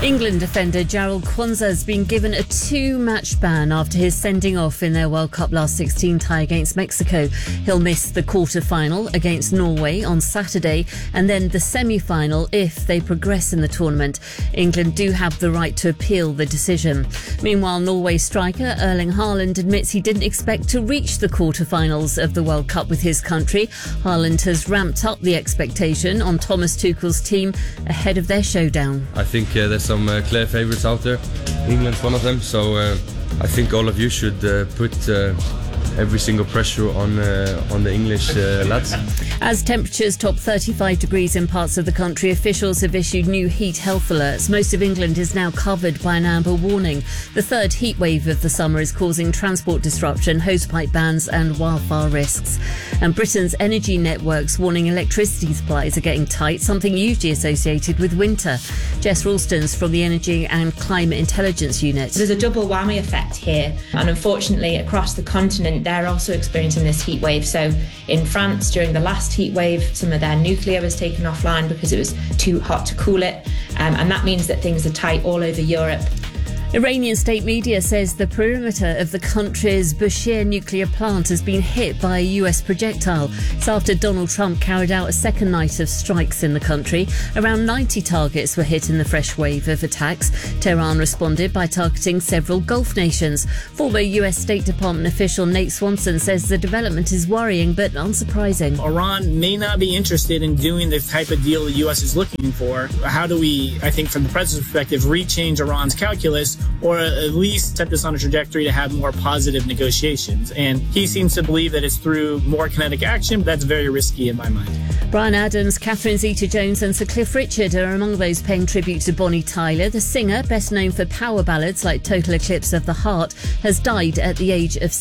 England defender Jarrell Quansah has been given a 2-match ban after his sending off in their World Cup last 16 tie against Mexico. He'll miss the quarter-final against Norway on Saturday and then the semi-final if they progress in the tournament. England do have the right to appeal the decision. Meanwhile, Norway striker Erling Haaland admits he didn't expect to reach the quarter-finals of the World Cup with his country. Haaland has ramped up the expectation on Thomas Tuchel's team ahead of their showdown. I think there's some clear favourites out there. England's one of them, so I think all of you should put every single pressure on the English lads. As temperatures top 35 degrees in parts of the country, officials have issued new heat health alerts. Most of England is now covered by an amber warning. The third heat wave of the summer is causing transport disruption, hosepipe bans and wildfire risks. And Britain's energy networks warning electricity supplies are getting tight, something usually associated with winter. Jess Ralston's from the Energy and Climate Intelligence Unit. There's a double whammy effect here, and unfortunately across the continent they're also experiencing this heat wave. So in France during the last heat wave, some of their nuclear was taken offline because it was too hot to cool it, and that means that things are tight all over Europe. Iranian state media says the perimeter of the country's Bushehr nuclear plant has been hit by a US projectile. It's after Donald Trump carried out a second night of strikes in the country. Around 90 targets were hit in the fresh wave of attacks. Tehran responded by targeting several Gulf nations. Former US State Department official Nate Swanson says the development is worrying but unsurprising. Iran may not be interested in doing the type of deal the US is looking for. How do we, I think from the president's perspective, rechange Iran's calculus, or at least set this on a trajectory to have more positive negotiations? And he seems to believe that it's through more kinetic action, but that's very risky in my mind. Bryan Adams, Catherine Zeta-Jones and Sir Cliff Richard are among those paying tribute to Bonnie Tyler. The singer, best known for power ballads like Total Eclipse of the Heart, has died at the age of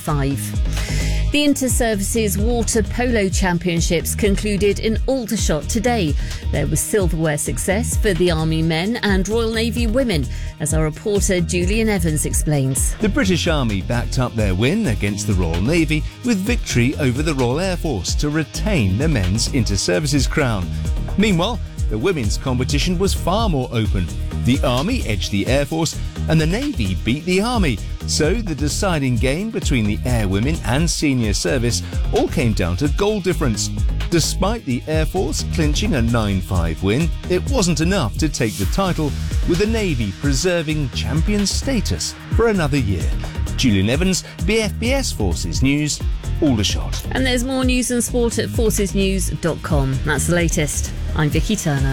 75. The Inter-Services Water Polo Championships concluded in Aldershot today. There was silverware success for the Army men and Royal Navy women, as our reporter Julian Evans explains. The British Army backed up their win against the Royal Navy with victory over the Royal Air Force to retain the men's Inter-Services crown. Meanwhile, the women's competition was far more open. The Army edged the Air Force and the Navy beat the Army. So the deciding game between the Air Women and Senior Service all came down to goal difference. Despite the Air Force clinching a 9-5 win, it wasn't enough to take the title, with the Navy preserving champion status for another year. Julian Evans, BFBS Forces News, Aldershot. And there's more news and sport at forcesnews.com. That's the latest. I'm Vicky Turner.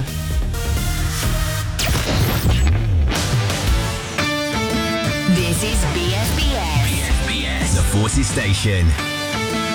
This is BFBS. The Forces Station.